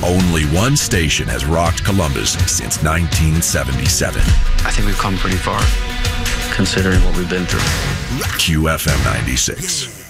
Only one station has rocked Columbus since 1977. I think we've come pretty far, considering what we've been through. QFM 96.